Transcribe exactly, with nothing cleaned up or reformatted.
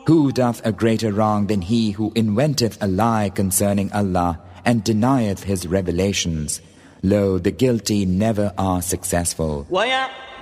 Who doth a greater wrong than he who inventeth a lie concerning Allah and denieth His revelations? Lo, the guilty never are successful.